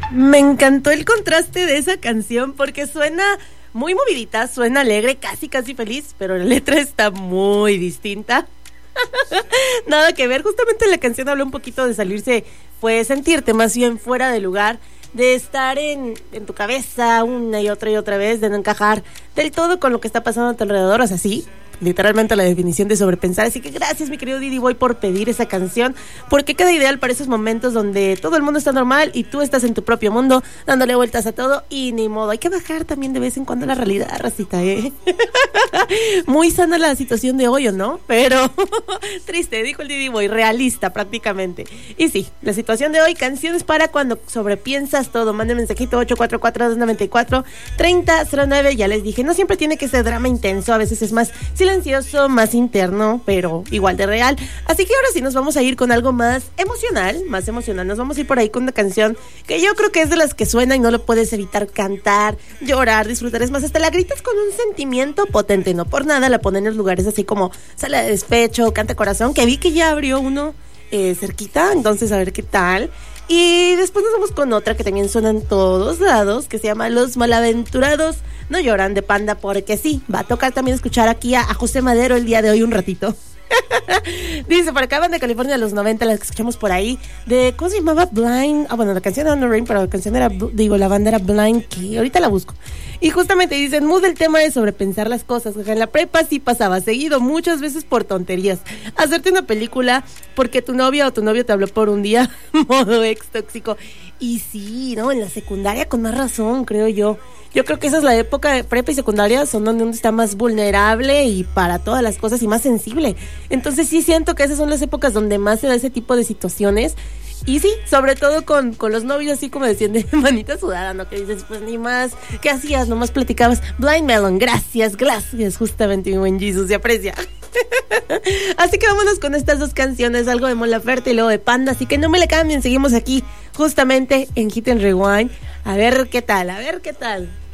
Me encantó el contraste de esa canción porque suena muy movidita, suena alegre, casi feliz, pero la letra está muy distinta. Nada que ver, justamente la canción habla un poquito de salirse, pues sentirte más bien fuera de lugar, de estar en tu cabeza una y otra vez, de no encajar del todo con lo que está pasando a tu alrededor, o sea, sí, literalmente la definición de sobrepensar. Así que gracias, mi querido Didi Boy, por pedir esa canción, porque queda ideal para esos momentos donde todo el mundo está normal y tú estás en tu propio mundo, dándole vueltas a todo y ni modo. Hay que bajar también de vez en cuando la realidad, racita, Muy sana la situación de hoy, ¿o no? Pero triste, dijo el Didi Boy, realista prácticamente. Y sí, la situación de hoy, canciones para cuando sobrepiensas todo. Mande mensajito 844-294-3009. Ya les dije, no siempre tiene que ser drama intenso, a veces es más silencioso, más interno, pero igual de real. Así que ahora sí nos vamos a ir con algo más emocional. Nos vamos a ir por ahí con una canción que yo creo que es de las que suena y no lo puedes evitar cantar, llorar, disfrutar. Es más, hasta la gritas con un sentimiento potente. No por nada la ponen en los lugares así como Sala de Despecho, Canta Corazón, que vi que ya abrió uno cerquita, entonces a ver qué tal. Y después nos vamos con otra que también suena en todos lados, que se llama Los Malaventurados No Lloran, de Panda, porque sí, va a tocar también escuchar aquí a José Madero el día de hoy un ratito. Dice, por acá, Banda California de los 90, la que escuchamos por ahí, de, ¿cómo se llamaba? Blind, bueno, la canción era No Rain, pero la canción era, la banda era Blind, que ahorita la busco. Y justamente dicen, mood el tema de sobrepensar las cosas, que en la prepa sí pasaba seguido, muchas veces por tonterías. Hacerte una película porque tu novia o tu novio te habló por un día, modo ex tóxico. Y sí, ¿no? En la secundaria con más razón, creo yo. Yo creo que esa es la época de prepa y secundaria, son donde uno está más vulnerable y para todas las cosas y más sensible. Entonces sí siento que esas son las épocas donde más se da ese tipo de situaciones. Y sí, sobre todo con los novios, así como decían, de manita sudada, ¿no? Que dices, pues ni más, ¿qué hacías? Nomás platicabas. Blind Melon, gracias, justamente, mi buen Jesus, se aprecia. Así que vámonos con estas dos canciones, algo de Mon Laferte y luego de Panda, así que no me le cambien, seguimos aquí, justamente en Hit and Rewind. A ver qué tal.